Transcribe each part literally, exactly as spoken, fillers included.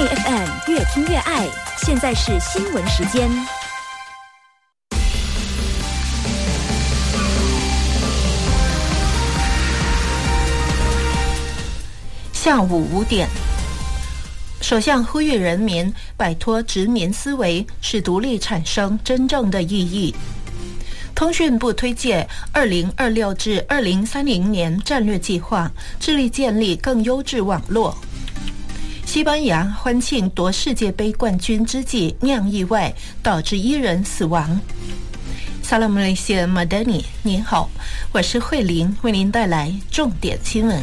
F M 越听越爱，现在是新闻时间。 下午五点，首相呼吁人民摆脱殖民思维，使独立产生真正的意义。通讯部推介二零二六至二零三零年战略计划，致力建立更优质网络。西班牙欢庆夺世界杯冠军之际酿意外，导致一人死亡。萨拉姆雷谢马德尼，您好，我是慧玲，为您带来重点新闻。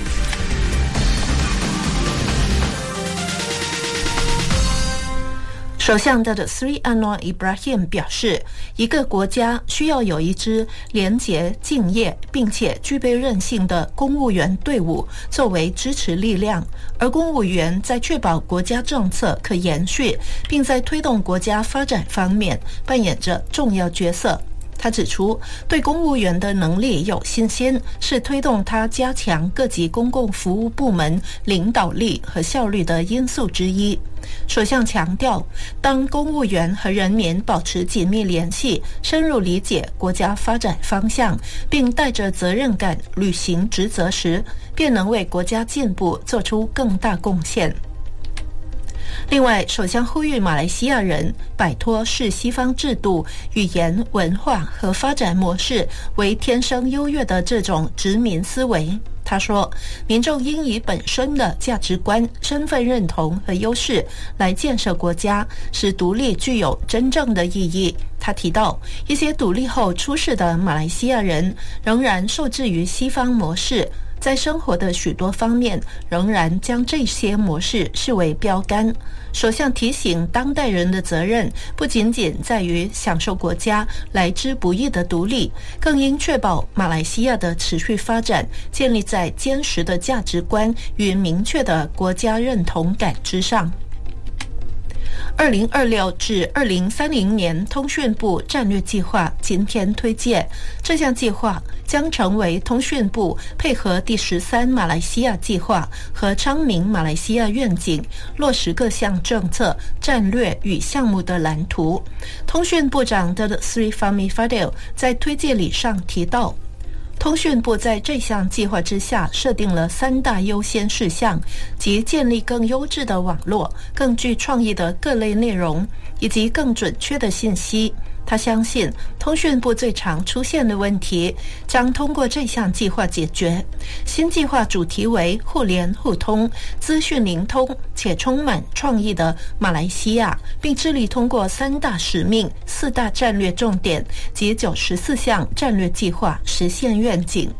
首相的 Sri Anwar Ibrahim 表示，一个国家需要有一支廉洁、敬业并且具备韧性的公务员队伍作为支持力量，而公务员在确保国家政策可延续，并在推动国家发展方面扮演着重要角色。他指出，对公务员的能力有信心，是推动他加强各级公共服务部门领导力和效率的因素之一。首相强调，当公务员和人民保持紧密联系，深入理解国家发展方向，并带着责任感履行职责时，便能为国家进步做出更大贡献。另外，首相呼吁马来西亚人摆脱视西方制度、语言、文化和发展模式为天生优越的这种殖民思维。他说，民众应以本身的价值观、身份认同和优势来建设国家，使独立具有真正的意义。他提到，一些独立后出世的马来西亚人仍然受制于西方模式，在生活的许多方面仍然将这些模式视为标杆。首相提醒，当代人的责任不仅仅在于享受国家来之不易的独立，更应确保马来西亚的持续发展建立在坚实的价值观与明确的国家认同感之上。二零二六至二零三零年通讯部战略计划今天推介，这项计划将成为通讯部配合第十三马来西亚计划和昌明马来西亚愿景落实各项政策、战略与项目的蓝图。通讯部长的 Sri Fahmi Fadil 在推介礼上提到，通讯部在这项计划之下设定了三大优先事项，即建立更优质的网络、更具创意的各类内容以及更准确的信息。他相信，通讯部最常出现的问题将通过这项计划解决。新计划主题为互联互通、资讯灵通且充满创意的马来西亚，并致力通过三大使命、四大战略重点及九十四项战略计划实现愿景。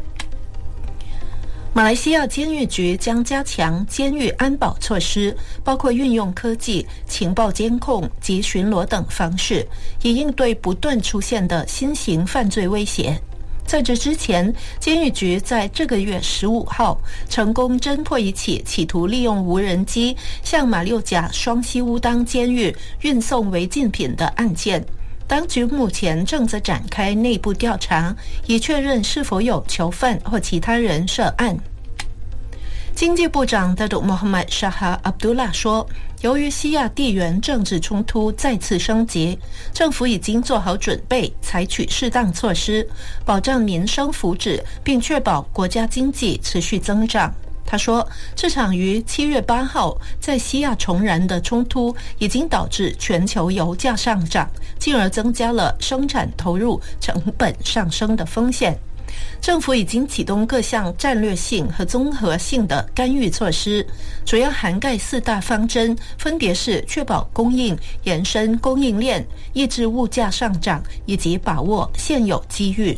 马来西亚监狱局将加强监狱安保措施，包括运用科技、情报监控及巡逻等方式，以应对不断出现的新型犯罪威胁。在这之前，监狱局在这个月十五号成功侦破一起企图利用无人机向马六甲双溪乌当监狱运送违禁品的案件。当局目前正在展开内部调查，以确认是否有囚犯或其他人涉案。经济部长的杜穆罕默沙哈阿卜杜拉说，由于西亚地缘政治冲突再次升级，政府已经做好准备，采取适当措施，保障民生福祉，并确保国家经济持续增长。他说，这场于七月八号在西亚重燃的冲突已经导致全球油价上涨，进而增加了生产投入成本上升的风险。政府已经启动各项战略性和综合性的干预措施，主要涵盖四大方针，分别是确保供应、延伸供应链、抑制物价上涨以及把握现有机遇。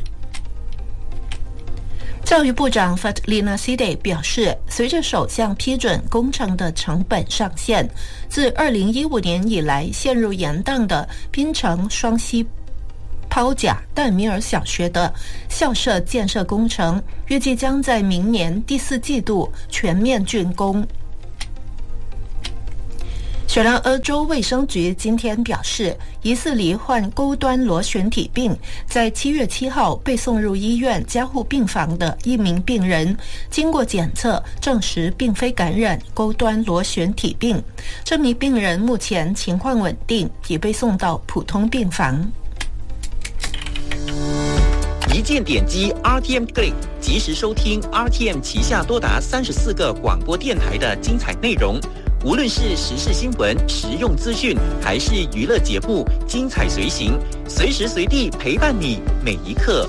教育部长 Fatlina Siddique 表示，随着首相批准工程的成本上限，自二零一五年以来陷入延宕的槟城双溪抛甲淡米尔小学的校舍建设工程，预计将在明年第四季度全面竣工。 雪兰莪州卫生局今天表示，疑似罹患钩端螺旋体病，在七月七号被送入医院加护病房的一名病人，经过检测证实并非感染钩端螺旋体病。这名病人目前情况稳定，已被送到普通病房。 一键点击 R T M Play， 即时收听 R T M 旗下多达三十四个广播电台的精彩内容。无论是时事新闻、实用资讯，还是娱乐节目，精彩随行，随时随地陪伴你每一刻。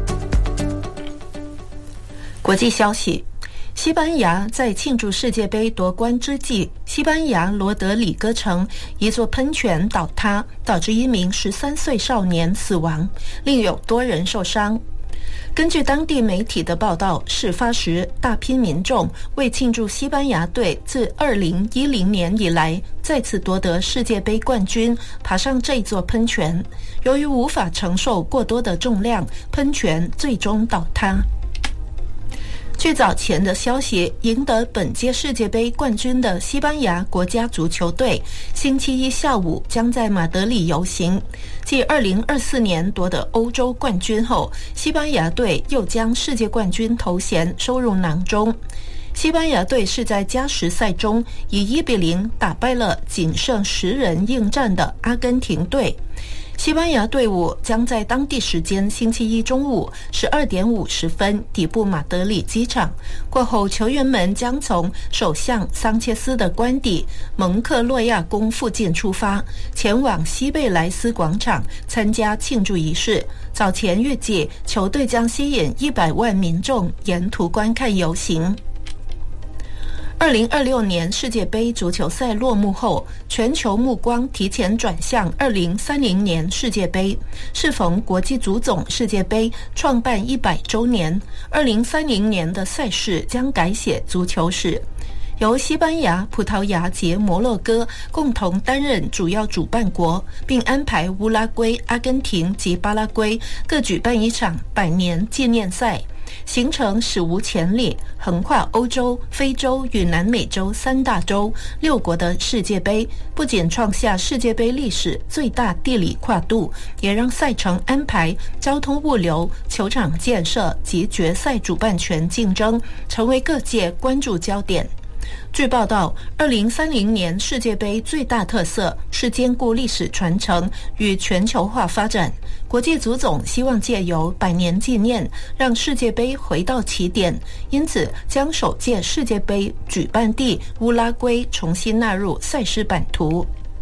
国际消息，西班牙在庆祝世界杯夺冠之际，西班牙罗德里戈城一座喷泉倒塌，导致一名十三岁少年死亡，另有多人受伤。根据当地媒体的报道，事发时大批民众为庆祝西班牙队自二零一零年以来再次夺得世界杯冠军，爬上这座喷泉。由于无法承受过多的重量，喷泉最终倒塌。据早前的消息，赢得本届世界杯冠军的西班牙国家足球队星期一下午将在马德里游行。继二零二四年夺得欧洲冠军后，西班牙队又将世界冠军头衔收入囊中。西班牙队是在加时赛中以一比零打败了仅剩十人应战的阿根廷队。西班牙队伍将在当地时间星期一中午十二点五十分抵步马德里机场，过后球员们将从首相桑切斯的官邸蒙克洛亚宫附近出发，前往西贝莱斯广场参加庆祝仪式。早前预计球队将吸引一百万民众沿途观看游行。二零二六年世界杯足球赛落幕后，全球目光提前转向二零三零年世界杯。适逢国际足总世界杯创办一百周年，二零三零年的赛事将改写足球史。由西班牙、葡萄牙及摩洛哥共同担任主要主办国，并安排乌拉圭、阿根廷及巴拉圭各举办一场百年纪念赛，形成史无前例横跨欧洲、非洲与南美洲三大洲六国的世界杯，不仅创下世界杯历史最大地理跨度，也让赛程安排、交通物流、球场建设及决赛主办权竞争成为各界关注焦点。据报道，二零三零年世界杯最大特色是兼顾历史传承与全球化发展。国际足总希望借由百年纪念，让世界杯回到起点，因此将首届世界杯举办地乌拉圭重新纳入赛事版图。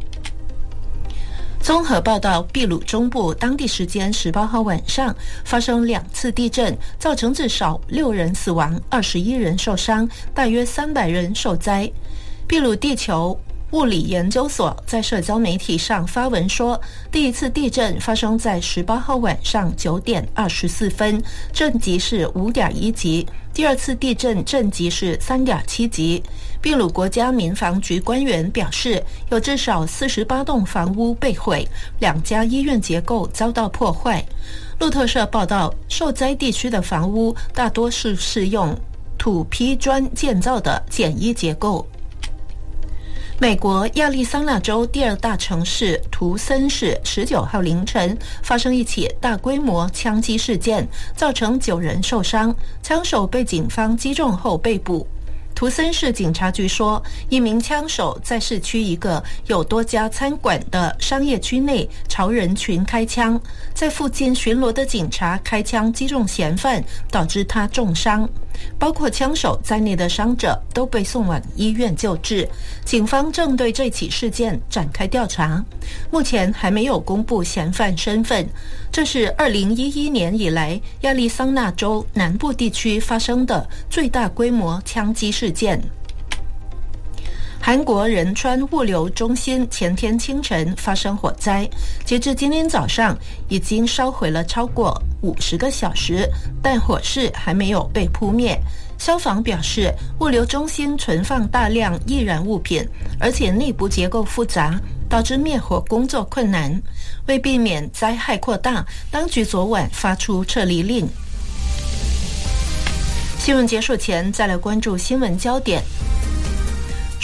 综合报道，秘鲁中部当地时间十八号晚上发生两次地震，造成至少六人死亡，二十一人受伤，大约三百人受灾。秘鲁地球物理研究所在社交媒体上发文说，第一次地震发生在十八号晚上九点二十四分，震级是五点一级；第二次地震震级是三点七级。秘鲁国家民防局官员表示，有至少四十八栋房屋被毁，两家医院结构遭到破坏。路透社报道，受灾地区的房屋大多是是用土坯砖建造的简易结构。美国亚利桑那州第二大城市图森市十九号凌晨发生一起大规模枪击事件，造成九人受伤，枪手被警方击中后被捕。图森市警察局说，一名枪手在市区一个有多家餐馆的商业区内朝人群开枪，在附近巡逻的警察开枪击中嫌犯，导致他重伤。包括枪手在内的伤者都被送往医院救治。警方正对这起事件展开调查，目前还没有公布嫌犯身份。这是二零一一年以来亚利桑那州南部地区发生的最大规模枪击事件。韩国仁川物流中心前天清晨发生火灾，截至今天早上已经烧毁了超过五十个小时，但火势还没有被扑灭。消防表示，物流中心存放大量易燃物品，而且内部结构复杂，导致灭火工作困难。为避免灾害扩大，当局昨晚发出撤离令。新闻结束前，再来关注新闻焦点。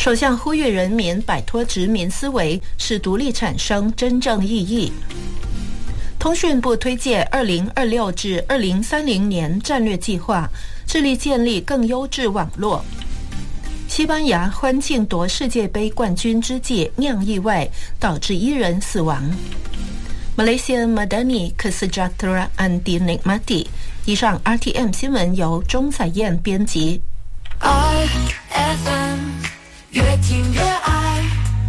首相呼吁人民摆脱殖民思维，使独立产生真正意义。通讯部推介二零二六至二零三零年战略计划，致力建立更优质网络。西班牙欢庆夺世界杯冠军之际酿意外，导致一人死亡。Malaysia Madani Kesejahteraan Dinikmati。以上 R T M 新闻由钟彩燕编辑。 I F M 越听越爱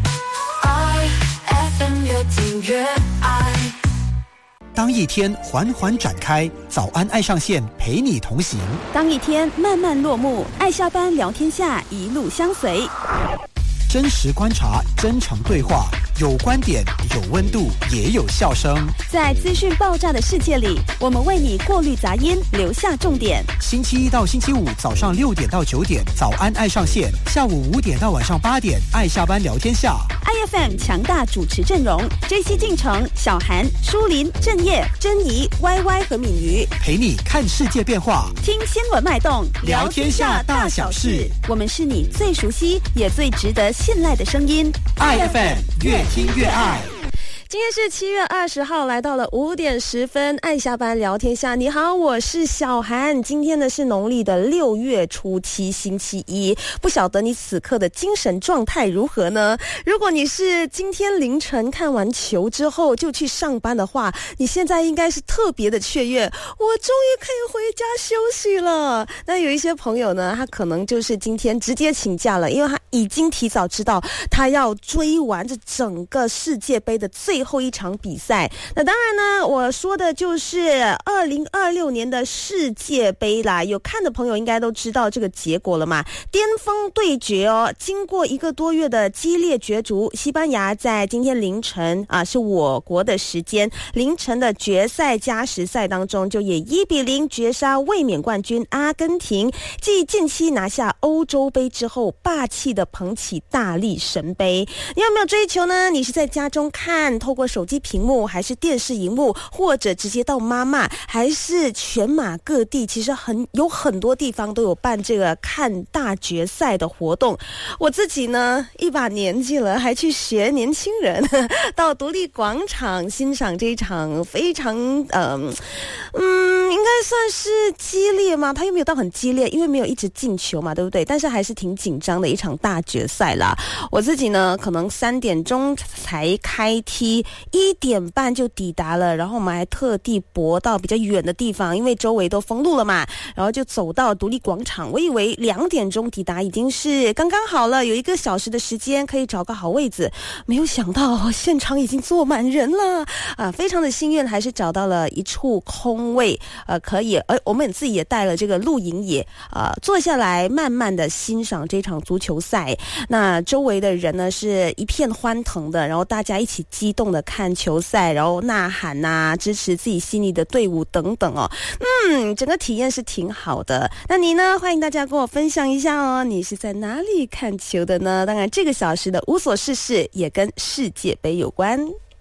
，I F M 越听越爱。 当一天缓缓展开，早安爱上线陪你同行； 当一天慢慢落幕，爱下班聊天下一路相随。 真实观察，真诚对话，有观点，有温度，也有笑声。 在资讯爆炸的世界里，我们为你过滤杂音，留下重点。 星期一到星期五早上六点到九点，早安爱上线；下午五点到晚上八点，爱下班聊天下。 I F M 强大主持阵容 ：J C 进城、小韩、舒林、郑业、珍妮、Y Y 和敏瑜， 陪你看世界变化， 听新闻脉动， 聊天下大小事。 我们是你最熟悉也最值得信赖的声音。 I F M 越听越爱。 今天是七月二十号，来到了五点十分，爱下班聊天下。你好，我是小韩。今天呢是农历的六月初七，星期一。不晓得你此刻的精神状态如何呢？如果你是今天凌晨看完球之后就去上班的话，你现在应该是特别的雀跃，我终于可以回家休息了。那有一些朋友呢，他可能就是今天直接请假了，因为他已经提早知道他要追完这整个世界杯的最后一场比赛。那当然呢，我说的就是二零二六年的世界杯啦。有看的朋友应该都知道这个结果了嘛，巅峰对决哦。经过一个多月的激烈角逐，西班牙在今天凌晨啊，是我国的时间凌晨的决赛加时赛当中，就以一比零绝杀卫冕冠军阿根廷，继近期拿下欧洲杯之后，霸气的捧起大力神杯。你有没有追求呢？你是在家中看，透过手机屏幕，还是电视荧幕，或者直接到妈妈，还是全马各地？其实很有很多地方都有办这个看大决赛的活动。我自己呢，一把年纪了，还去学年轻人到独立广场欣赏这一场非常呃嗯，应该算是激烈吗？它又没有到很激烈，因为没有一直进球嘛，对不对？但是还是挺紧张的一场大决赛啦。我自己呢，可能三点钟才开踢，一点半就抵达了，然后我们还特地泊到比较远的地方，因为周围都封路了嘛，然后就走到独立广场。我以为两点钟抵达已经是刚刚好了，有一个小时的时间可以找个好位子，没有想到现场已经坐满人了啊！非常的幸运，还是找到了一处空位，呃，可以，呃，我们自己也带了这个露营椅，呃，坐下来慢慢的欣赏这场足球赛。那周围的人呢是一片欢腾的，然后大家一起激动的看球赛，然后呐喊呐、啊，支持自己心里的队伍等等哦。嗯，整个体验是挺好的。那你呢？欢迎大家跟我分享一下哦，你是在哪里看球的呢？当然，这个小时的无所事事也跟世界杯有关。